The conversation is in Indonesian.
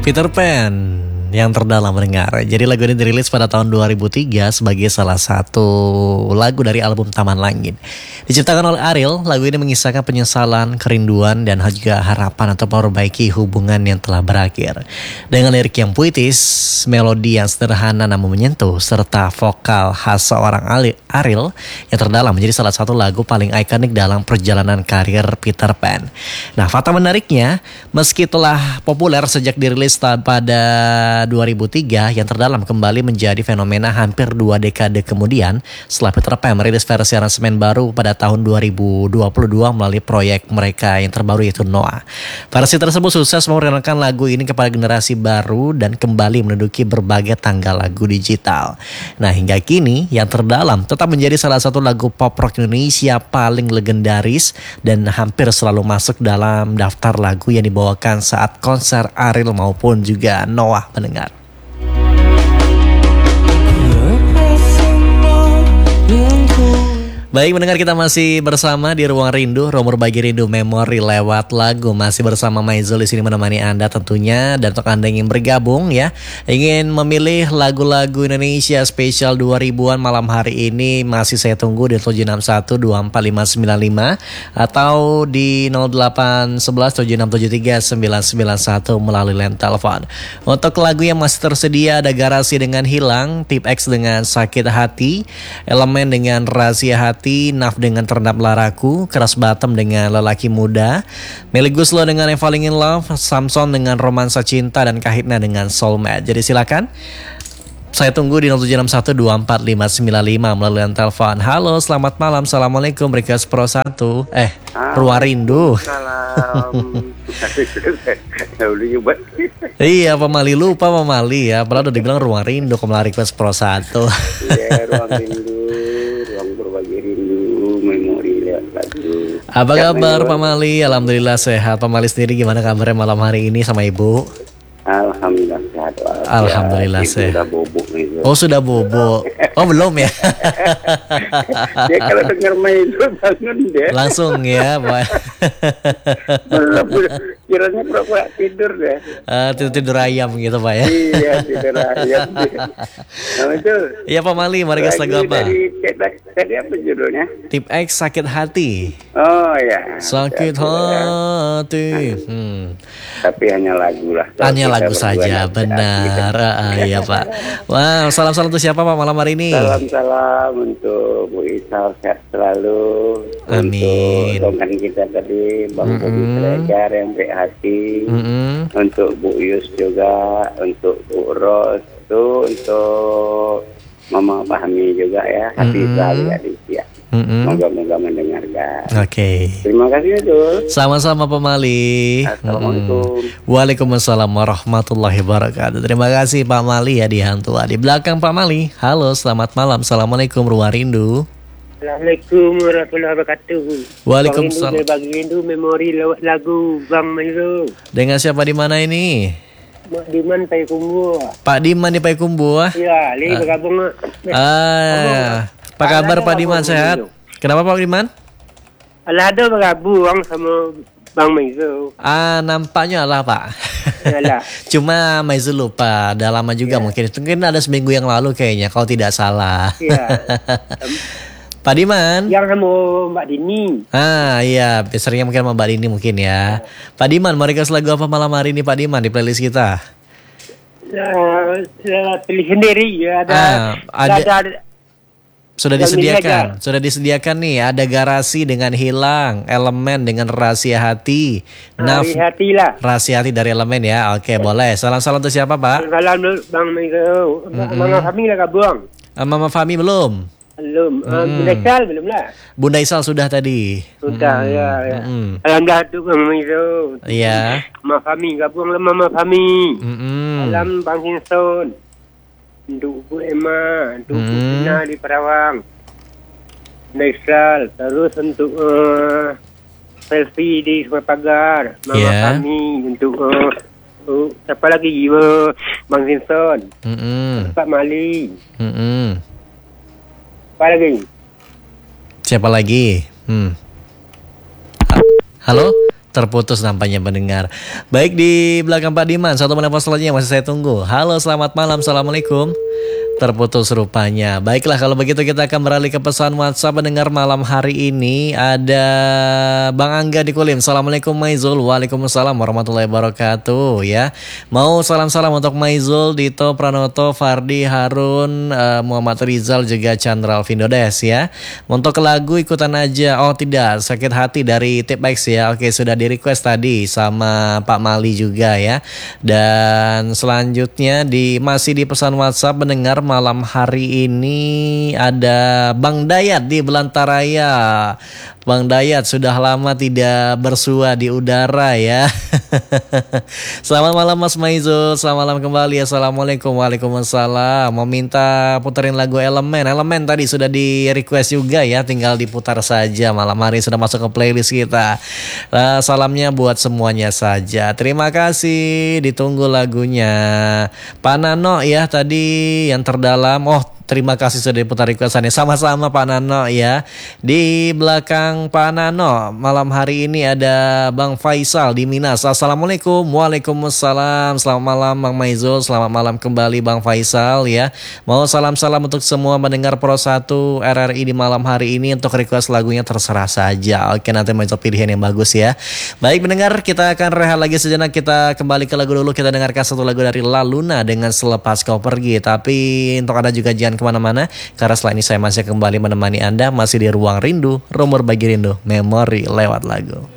Peter Pan yang terdalam mendengar. Jadi lagu ini dirilis pada tahun 2003 sebagai salah satu lagu dari album Taman Langit. Diciptakan oleh Ariel, lagu ini mengisahkan penyesalan, kerinduan, dan juga harapan untuk memperbaiki hubungan yang telah berakhir. Dengan lirik yang puitis, melodi yang sederhana namun menyentuh, serta vokal khas seorang Ariel yang terdalam menjadi salah satu lagu paling ikonik dalam perjalanan karir Peter Pan. Nah, fakta menariknya, meski telah populer sejak dirilis pada 2003, yang terdalam kembali menjadi fenomena hampir 2 dekade kemudian setelah Peter Pan merilis versi aransemen baru pada tahun 2022 melalui proyek mereka yang terbaru yaitu Noah. Versi tersebut sukses memperkenalkan lagu ini kepada generasi baru dan kembali menduduki berbagai tanggal lagu digital. Nah, hingga kini yang terdalam tetap menjadi salah satu lagu pop rock Indonesia paling legendaris dan hampir selalu masuk dalam daftar lagu yang dibawakan saat konser Ariel maupun juga Noah pendengar. Baik, mendengar, kita masih bersama di Ruang Rindu, ruang berbagi rindu memori lewat lagu. Masih bersama Maizul di sini menemani Anda tentunya. Dan untuk Anda yang ingin bergabung ya, ingin memilih lagu-lagu Indonesia spesial 2000-an malam hari ini, masih saya tunggu di 761-24595 atau di 0811-7673-991 melalui line telepon. Untuk lagu yang masih tersedia ada Garasi dengan Hilang, Tip X dengan Sakit Hati, Elemen dengan Rahasia Hati, Naf dengan Terendam Laraku, Keras Batam dengan Lelaki Muda, Melly Goeslaw dengan Falling in Love, Samson dengan Romansa Cinta, dan Kahitna dengan Soulmate. Jadi silakan saya tunggu di 0761-24595 melalui telepon. Halo, selamat malam. Assalamualaikum, Request Pro 1. Ruang Rindu. Salam. Iya, Pemali lupa Pemali ya. Padahal udah dibilang Ruang Rindu, kok malah Request Pro 1. Iya, Ruang Rindu, ruang berbagi rindu, memori lewat lagu. Apa kabar Pak Mali? Alhamdulillah sehat. Pak Mali sendiri gimana kabarnya malam hari ini sama Ibu? Alhamdulillah sehat. Alhamdulillah sehat. Sudah bobok nih. Oh, sudah bobo. Oh, belum ya? Dia kalau dengar main itu bangun dia. Langsung ya, Pak. Kiranya pura-pura tidur deh. Tidur ayam gitu, Pak ya. Iya, tidur ayam. Nah, itu. Iya, Pak Mali, mari kita lagu apa? Tadi apa judulnya? Tip X, Sakit Hati. Oh ya. Sakit hati. Tapi hanya lagu lah. Hanya lagu saja, benar. Iya, Pak. Wow, salam-salam untuk siapa Pak malam hari ini? Salam-salam untuk Bu Isal, sehat selalu. Amin. Untuk rekan kita tadi Bang Bobi Tregar yang baik hati. Untuk Bu Yus juga, untuk Bu Ros, untuk Mama Fahmi juga ya. Hati selalu Aditya. Moga-moga mendengarkan. Oke. Terima kasih itu. Sama-sama Pak Mali. Assalamualaikum. Waalaikumsalam warahmatullahi wabarakatuh. Terima kasih Pak Mali ya di Hantua. Di belakang Pak Mali. Halo, selamat malam. Assalamualaikum Ruang Rindu. Assalamualaikum warahmatullahi wabarakatuh. Waalaikumsalam. Berbagi rindu memori lewat lagu Bang Maizul. Dengan siapa di mana ini? Mak Diman Payakumbuh. Pak Diman di Payakumbuh. Ya, li bergabung. Apa kabar Pak Diman, sehat? Kenapa Pak Diman? Ada bergabung sama Bang Maizul. Nampaknya lah Pak. Yalah. Cuma Maizul lupa, udah lama juga mungkin. Mungkin ada seminggu yang lalu kayaknya, kalau tidak salah. Iya. Pak Diman. Yang sama Mbak Dini. Iya, seringnya mungkin sama Mbak Dini mungkin ya. Pak Diman, mau request lagu apa malam hari ini Pak Diman di playlist kita? Pilih sendiri ya. Ada sudah disediakan nih. Ada Garasi dengan Hilang, Elemen dengan Rahasia Hati, hati lah. Rahasia Hati dari Elemen ya. Oke, boleh. Salam-salam untuk siapa Pak? Salam Bang Maizul. Mama Fahmi lah gabung. Mama Fahmi belum? Belum. Bunda Isal belum lah. Bunda Isal sudah tadi. Sudah ya. Alhamdulillah tu Bang Maizul. Iya. Mama Fahmi gabung lah Mama Fahmi. Salam Bang Hinson. Untuk Bu Emma, untuk Bu Ina di Perawang, Naisal, terus untuk Selfie di Sungai Pagar, Mama kami, untuk siapa lagi, Bang Vincent, Pak Mali, apa lagi? Siapa lagi? Halo? Terputus nampaknya pendengar. Baik, di belakang Pak Diman, satu menelpon selanjutnya masih saya tunggu. Halo, selamat malam, assalamualaikum. Terputus rupanya. Baiklah, kalau begitu kita akan beralih ke pesan WhatsApp pendengar malam hari ini. Ada Bang Angga di Kulim. Assalamualaikum Maizul. Waalaikumsalam warahmatullahi wabarakatuh ya. Mau salam-salam untuk Maizul, Dito, Pranoto, Fardi, Harun, Muhammad Rizal, juga Chandra Alvindodes ya. Untuk lagu ikutan aja. Oh tidak, sakit hati dari Tipex ya. Oke, sudah di request tadi sama Pak Mali juga ya. Dan selanjutnya masih di pesan WhatsApp pendengar malam hari ini ada Bang Dayat di Belantaraya. Bang Dayat sudah lama tidak bersua di udara ya. Selamat malam Mas Maizul, selamat malam kembali. Assalamualaikum. Waalaikumsalam. Mau minta puterin lagu Elemen tadi sudah di request juga ya, tinggal diputar saja. Malam hari sudah masuk ke playlist kita. Salamnya buat semuanya saja. Terima kasih, ditunggu lagunya. Pak Nano ya tadi yang terdalam. Oh, terima kasih sudah diputar requestannya. Sama-sama Pak Nano ya. Di belakang Pak Nano malam hari ini ada Bang Faisal di Minas. Assalamualaikum. Waalaikumsalam. Selamat malam Bang Maizul. Selamat malam kembali Bang Faisal ya. Mau salam-salam untuk semua mendengar Pro 1 RRI di malam hari ini. Untuk request lagunya terserah saja. Oke, nanti Maizul pilihan yang bagus ya. Baik mendengar, kita akan rehat lagi sejenak. Kita kembali ke lagu dulu. Kita dengarkan satu lagu dari La Luna dengan Selepas Kau Pergi. Tapi untuk Anda juga jangan kemana-mana, karena setelah ini saya masih kembali menemani Anda masih di Ruang Rindu, rumor bagi rindu, memori lewat lagu.